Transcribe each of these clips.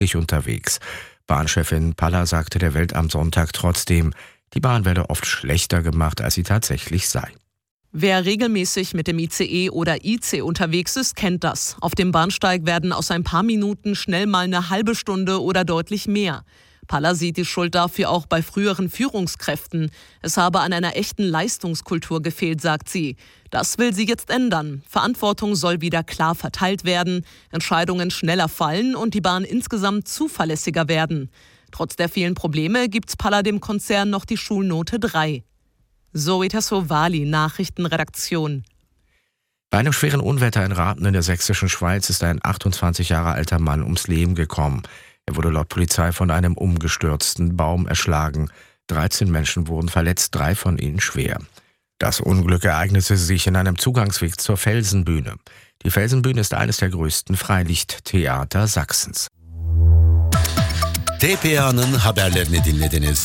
unterwegs. Bahnchefin Palla sagte der Welt am Sonntag trotzdem, die Bahn werde oft schlechter gemacht, als sie tatsächlich sei. Wer regelmäßig mit dem ICE oder IC unterwegs ist, kennt das. Auf dem Bahnsteig werden aus ein paar Minuten schnell mal eine halbe Stunde oder deutlich mehr. Palla sieht die Schuld dafür auch bei früheren Führungskräften. Es habe an einer echten Leistungskultur gefehlt, sagt sie. Das will sie jetzt ändern. Verantwortung soll wieder klar verteilt werden, Entscheidungen schneller fallen und die Bahn insgesamt zuverlässiger werden. Trotz der vielen Probleme gibt Palla dem Konzern noch die Schulnote 3. Zoe Tassovali, Nachrichtenredaktion. Bei einem schweren Unwetter in Rathen in der sächsischen Schweiz ist ein 28 Jahre alter Mann ums Leben gekommen. Er wurde laut Polizei von einem umgestürzten Baum erschlagen. 13 Menschen wurden verletzt, 3 von ihnen schwer. Das Unglück ereignete sich in einem Zugangsweg zur Felsenbühne. Die Felsenbühne ist eines der größten Freilichttheater Sachsens. TPA'nın haberlerini dinlediniz.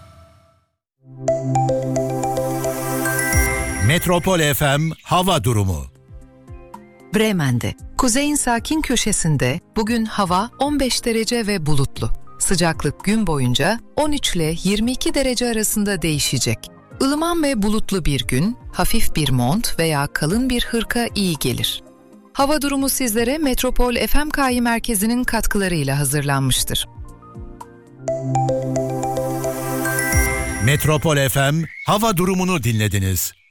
Metropol FM hava durumu. Bremen'de, kuzeyin sakin köşesinde bugün hava 15 derece ve bulutlu. Sıcaklık gün boyunca 13 ile 22 derece arasında değişecek. Ilıman ve bulutlu bir gün, hafif bir mont veya kalın bir hırka iyi gelir. Hava durumu sizlere Metropol FMK'yı merkezinin katkılarıyla hazırlanmıştır. Metropol FM hava durumunu dinlediniz.